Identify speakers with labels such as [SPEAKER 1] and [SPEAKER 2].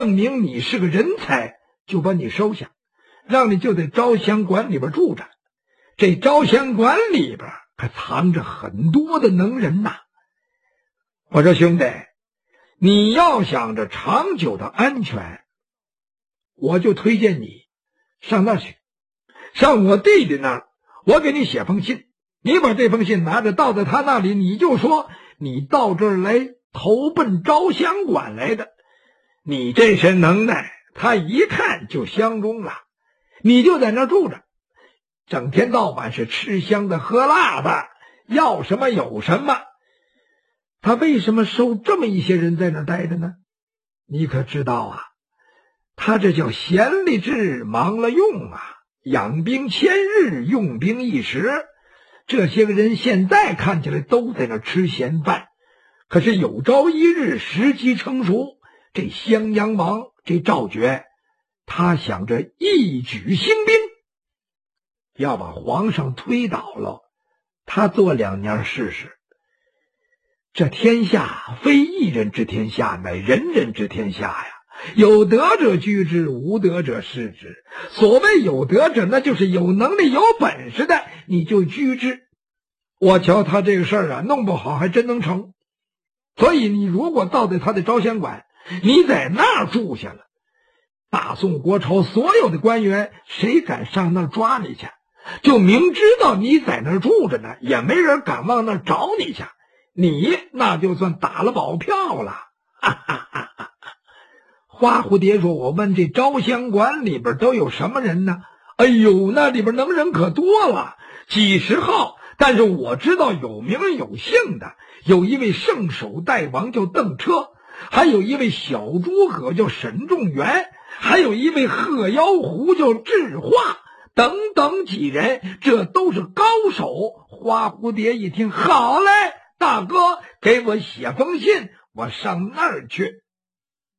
[SPEAKER 1] 证明你是个人才，就把你收下，让你就在招香馆里边住着。这招香馆里边可藏着很多的能人呐。我说兄弟，你要想着长久的安全，我就推荐你上那儿去，上我弟弟那儿，我给你写封信，你把这封信拿着到在他那里，你就说你到这儿来投奔招香馆来的，你这身能耐他一看就相中了，你就在那儿住着，整天到晚是吃香的喝辣的，要什么有什么。他为什么收这么一些人在那儿待着呢？你可知道啊，他这叫闲了治，忙了用啊，养兵千日，用兵一时。这些个人现在看起来都在那儿吃闲饭，可是有朝一日时机成熟，这襄阳王这赵觉，他想着一举兴兵，要把皇上推倒了，他做两年试试。这天下非一人之天下，乃人人之天下呀！有德者居之，无德者失之。所谓有德者，那就是有能力有本事的，你就居之。我瞧他这个事儿啊，弄不好还真能成。所以你如果到在他的招香馆，你在那儿住下了，大宋国朝所有的官员谁敢上那儿抓你去？就明知道你在那儿住着呢，也没人敢往那儿找你去，你那就算打了保票了。哈哈哈哈！花蝴蝶说，我问这招香馆里边都有什么人呢？哎呦，那里边能人可多了，几十号。但是我知道有名有姓的，有一位圣手代王叫邓车，还有一位小诸葛叫沈仲元，还有一位鹤妖狐叫智化，等等几人，这都是高手。花蝴蝶一听，好嘞，大哥，给我写封信，我上那儿去。